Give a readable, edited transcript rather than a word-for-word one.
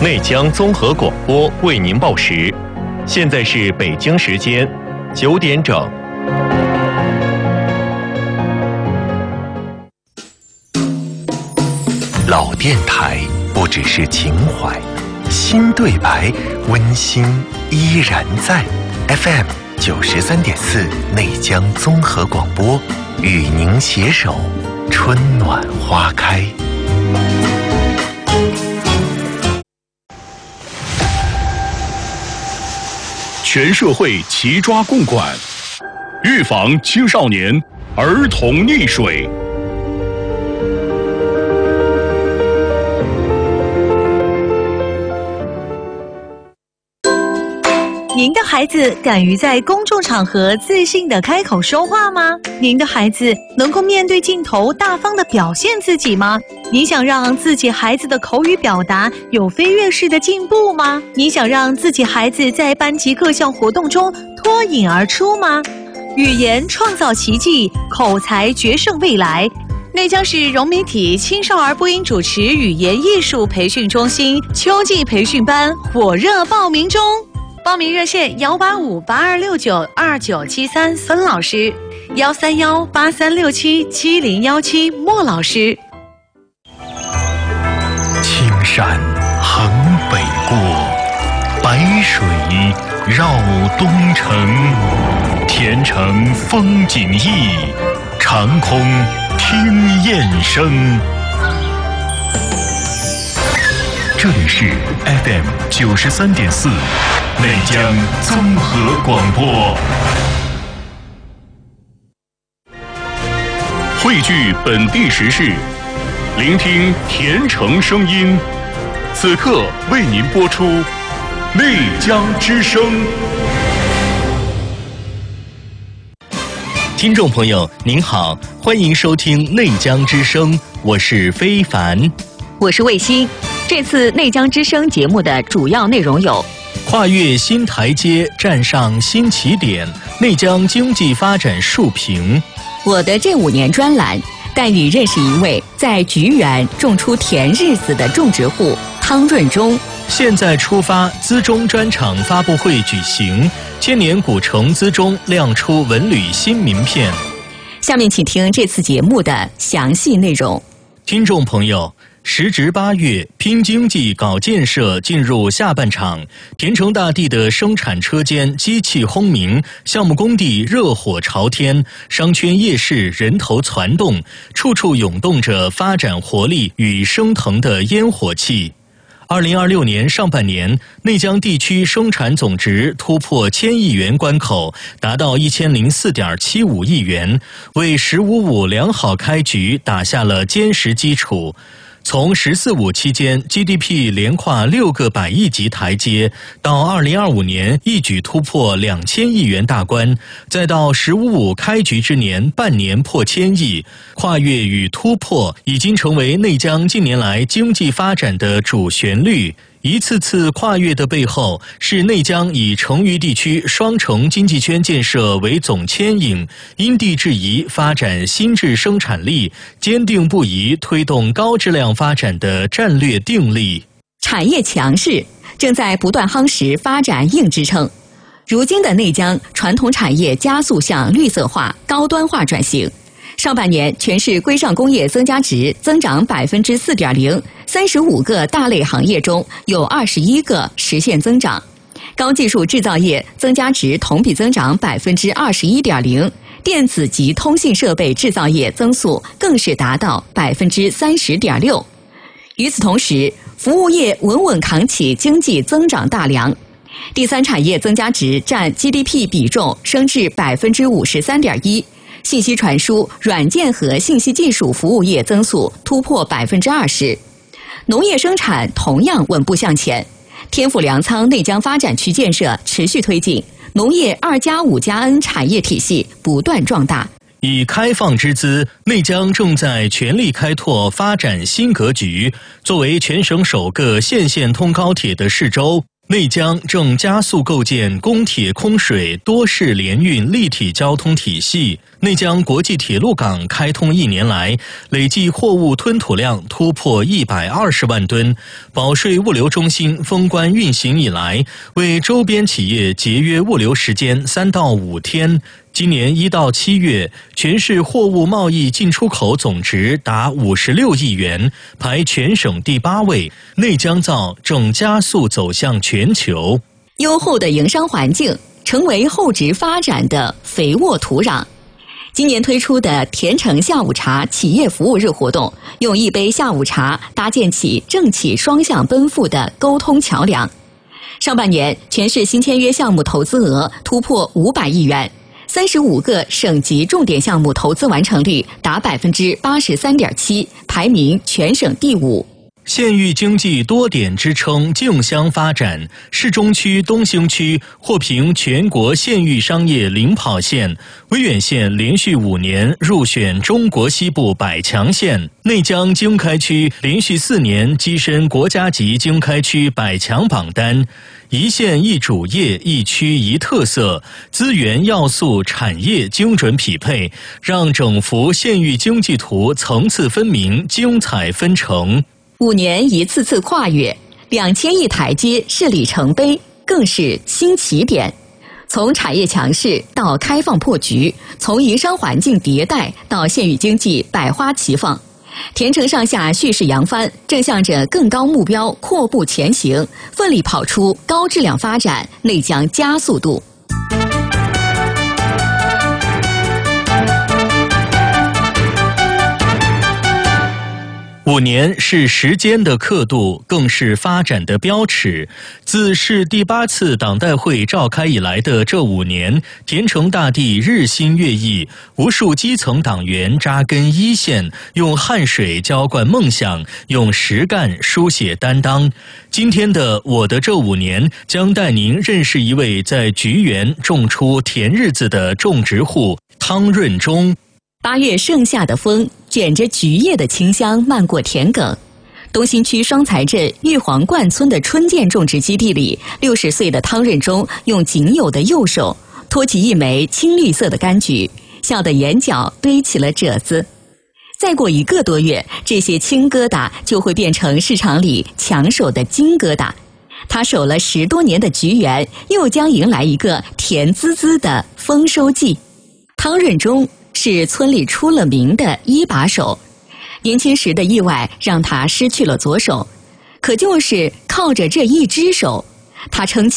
内江综合广播为您报时，现在是北京时间9点整。老电台不只是情怀，新对白温馨依然在。FM 93.4内江综合广播，与您携手春暖花开。 全社会齐抓共管，预防青少年儿童溺水。 您的孩子敢于在公众场合自信地开口说话吗？您的孩子能够面对镜头大方地表现自己吗？你想让自己孩子的口语表达有飞跃式的进步吗？你想让自己孩子在班级各项活动中脱颖而出吗？语言创造奇迹，口才决胜未来。内江市融媒体青少儿播音主持语言艺术培训中心秋季培训班火热报名中。报名热线18582692973孙老师，13183677017莫老师。 青山横北过，白水绕东城。天成风景异，长空听雁声。这里是 FM 93.4内江综合广播， 汇聚本地时事，聆听甜城声音。此刻为您播出内江之声。 听众朋友您好，欢迎收听内江之声，我是非凡， 我是卫星。这次内江之声节目的主要内容有： 跨越新台阶，站上新起点，内江经济发展述评。 我的这5年专栏带你认识一位在菊园种出甜日子的种植户汤润中。 现在出发资中专场发布会举行，千年古城资中亮出文旅新名片。 下面请听这次节目的详细内容。 听众朋友，时值8月，拼经济搞建设进入下半场，田城大地的生产车间机器轰鸣，项目工地热火朝天，商圈夜市人头攒动，处处涌动着发展活力与升腾的烟火气。2026年上半年，内江地区生产总值突破1000亿元关口，达到1004.75亿元，为“15-5”良好开局打下了坚实基础。从“14-5”期间 GDP 连跨6个100亿级台阶，到2025年一举突破2000亿元大关，再到“15-5”开局之年半年破1000亿，跨越与突破已经成为内江近年来经济发展的主旋律。一次次跨越的背后，是内江以成渝地区双城经济圈建设为总牵引，因地制宜发展新质生产力，坚定不移推动高质量发展的战略定力。 产业强势正在不断夯实发展硬支撑。如今的内江传统产业加速向绿色化、高端化转型。上半年全市规上工业增加值增长4.0%，35个大类行业中有21个实现增长。高技术制造业增加值同比增长21.0%，电子及通信设备制造业增速更是达到30.6%。与此同时，服务业稳稳扛起经济增长大梁。第三产业增加值占 GDP 比重升至53.1%。信息传输、软件和信息技术服务业增速突破20%，农业生产同样稳步向前。天府粮仓内江发展区建设持续推进，农业2+5+N 产业体系不断壮大。 以开放之姿，内江正在全力开拓发展新格局。作为全省首个县线通高铁的市州， 内江正加速构建公铁空水多式联运立体交通体系。内江国际铁路港开通1年来，累计货物吞吐量突破120万吨。保税物流中心封关运行以来，为周边企业节约物流时间3到5天。今年1到7月，全市货物贸易进出口总值达56亿元，排全省第8位。内江造正加速走向全球。 优厚的营商环境成为厚植发展的肥沃土壤。今年推出的甜橙下午茶企业服务日活动，用一杯下午茶搭建起政企双向奔赴的沟通桥梁。上半年，全市新签约项目投资额突破500亿元。35个省级重点项目投资完成率达83.7%，排名全省第5。 县域经济多点支撑竞相发展，市中区、东兴区获评全国县域商业领跑县，威远县连续5年入选中国西部100强县，内江经开区连续4年跻身国家级经开区100强榜单。一县一主业，一区一特色，资源要素产业精准匹配，让整幅县域经济图层次分明、精彩纷呈。 5年一次次跨越，2000亿台阶是里程碑，更是新起点。从产业强势到开放破局，从营商环境迭代到县域经济百花齐放，田城上下蓄势扬帆，正向着更高目标阔步前行，奋力跑出高质量发展内江加速度。 5年是时间的刻度，更是发展的标尺。自市第8次党代会召开以来的这5年，田城大地日新月异，无数基层党员扎根一线，用汗水浇灌梦想，用实干书写担当。今天的我的这5年，将带您认识一位在菊园种出甜日子的种植户汤润忠。 8月盛夏的风卷着菊叶的清香漫过田埂。东兴区双才镇玉皇观村的春见种植基地里，60岁的汤润忠用仅有的右手托起一枚青绿色的柑橘，笑得眼角堆起了褶子。再过1个多月，这些青疙瘩就会变成市场里抢手的金疙瘩。他守了10多年的菊园，又将迎来一个甜滋滋的丰收季。汤润忠是村里出了名的一把手，年轻时的意外让他失去了左手，可就是靠着这一只手，他撑起